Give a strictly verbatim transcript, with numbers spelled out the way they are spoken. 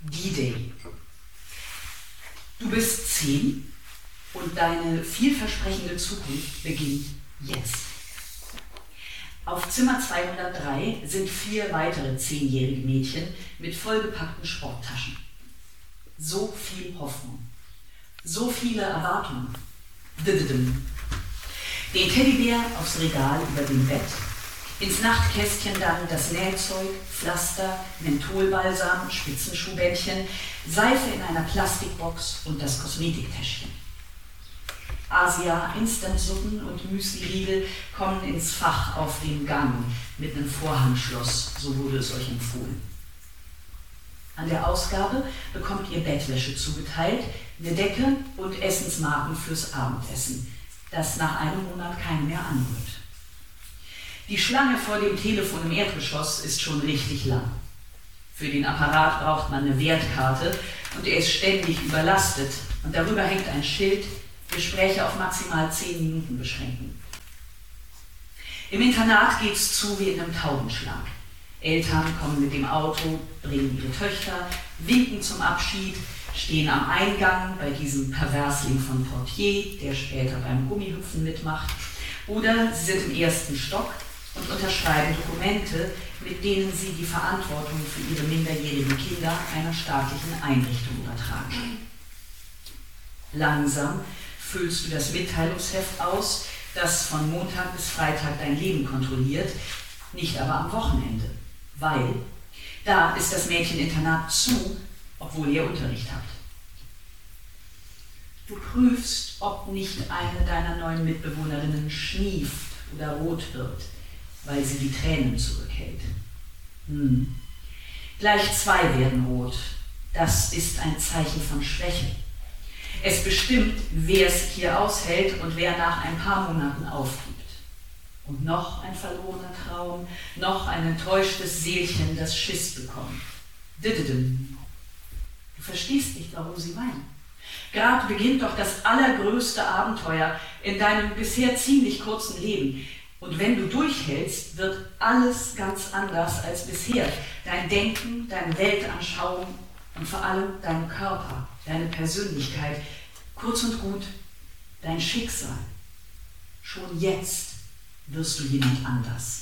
D-Day. Du bist zehn und deine vielversprechende Zukunft beginnt jetzt. Auf Zimmer zweihundertdrei sind vier weitere zehnjährige Mädchen mit vollgepackten Sporttaschen. So viel Hoffnung, so viele Erwartungen. Den Teddybär aufs Regal über dem Bett, ins Nachtkästchen dann das Nähzeug, Pflaster, Mentholbalsam, Spitzenschuhbändchen, Seife in einer Plastikbox und das Kosmetiktäschchen. Asia, Instantsuppen und Müsliriegel kommen ins Fach auf dem Gang mit einem Vorhangschloss, so wurde es euch empfohlen. An der Ausgabe bekommt ihr Bettwäsche zugeteilt, eine Decke und Essensmarken fürs Abendessen, das nach einem Monat keinen mehr anrührt. Die Schlange vor dem Telefon im Erdgeschoss ist schon richtig lang. Für den Apparat braucht man eine Wertkarte und er ist ständig überlastet und darüber hängt ein Schild: Gespräche auf maximal zehn Minuten beschränken. Im Internat geht's zu wie in einem Taubenschlag. Eltern kommen mit dem Auto, bringen ihre Töchter, winken zum Abschied, stehen am Eingang bei diesem Perversling von Portier, der später beim Gummihüpfen mitmacht, oder sie sind im ersten Stock und unterschreiben Dokumente, mit denen sie die Verantwortung für ihre minderjährigen Kinder einer staatlichen Einrichtung übertragen. Langsam füllst du das Mitteilungsheft aus, das von Montag bis Freitag dein Leben kontrolliert, nicht aber am Wochenende, weil da ist das Mädcheninternat zu, obwohl ihr Unterricht habt. Du prüfst, ob nicht eine deiner neuen Mitbewohnerinnen schnieft oder rot wird, weil sie die Tränen zurückhält. Hm. Gleich zwei werden rot. Das ist ein Zeichen von Schwäche. Es bestimmt, wer es hier aushält und wer nach ein paar Monaten aufgibt. Und noch ein verlorener Traum, noch ein enttäuschtes Seelchen, das Schiss bekommt. Dididim. Du verstehst nicht, warum sie weinen. Gerade beginnt doch das allergrößte Abenteuer in deinem bisher ziemlich kurzen Leben. Und wenn du durchhältst, wird alles ganz anders als bisher. Dein Denken, deine Weltanschauung und vor allem dein Körper, deine Persönlichkeit, kurz und gut, dein Schicksal. Schon jetzt wirst du jemand anders.